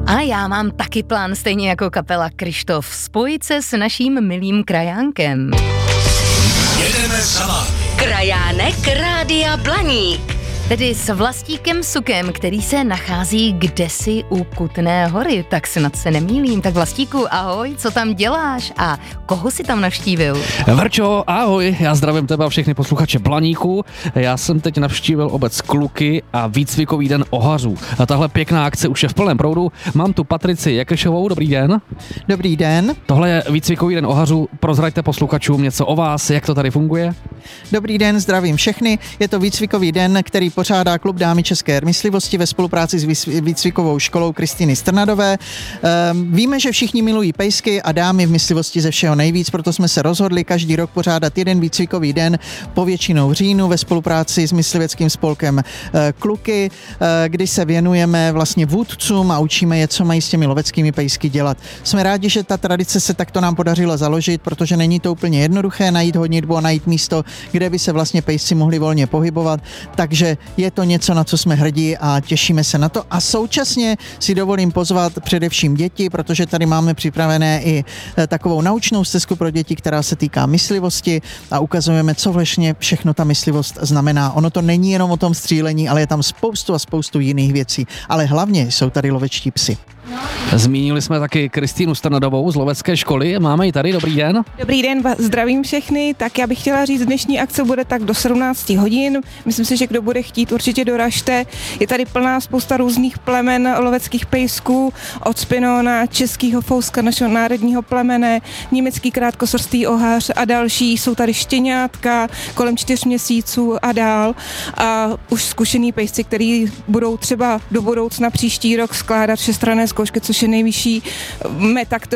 A já mám taky plán, stejně jako kapela Kryštof, spojit se s naším milým krajánkem. Jedeme za vámi. Krajánek Rádia Blaník. Tedy s Vlastíkem Sukem, který se nachází kdesi u Kutné Hory, tak snad se nemýlím. Tak Vlastíku, ahoj, co tam děláš a koho si tam navštívil? Verčo, ahoj, já zdravím tebe a všechny posluchače Blaníku. Já jsem teď navštívil obec Kluky a výcvikový den ohařů. A tahle pěkná akce už je v plném proudu. Mám tu Patrici Jakešovou, dobrý den. Dobrý den. Tohle je výcvikový den ohařů, prozraďte posluchačům něco o vás, jak to tady funguje. Dobrý den, zdravím všechny. Je to výcvikový den, který pořádá Klub dámy české myslivosti ve spolupráci s výcvikovou školou Kristýny Strnadové. Víme, že všichni milují pejsky a dámy v myslivosti ze všeho nejvíc, proto jsme se rozhodli každý rok pořádat jeden výcvikový den povětšinou v říjnu ve spolupráci s mysliveckým spolkem Kluky, kdy se věnujeme vlastně vůdcům a učíme je, co mají s těmi loveckými pejsky dělat. Jsme rádi, že ta tradice se takto nám podařilo založit, protože není to úplně jednoduché najít honitbu a najít místo, kde by se vlastně pejsci mohli volně pohybovat, takže je to něco, na co jsme hrdí a těšíme se na to. A současně si dovolím pozvat především děti, protože tady máme připravené i takovou naučnou stezku pro děti, která se týká myslivosti a ukazujeme, co vlastně všechno ta myslivost znamená. Ono to není jenom o tom střílení, ale je tam spoustu jiných věcí. Ale hlavně jsou tady lovečtí psi. Zmínili jsme taky Kristýnu Strnadovou z lovecké školy. Máme ji tady, dobrý den. Dobrý den, zdravím všechny. Tak já bych chtěla říct, dnešní akce bude tak do 17 hodin. Myslím si, že kdo bude chtít, určitě doražte. Je tady plná spousta různých plemen loveckých pejsků, od Spinona, českého fouska, našeho národního plemene, německý krátkosrstý ohař a další. Jsou tady štěňátka kolem 4 měsíců a dál. A už zkušený pejsci, který budou třeba do budoucna příští rok skládat všestranné zkoušky, což je nejvyšší meta,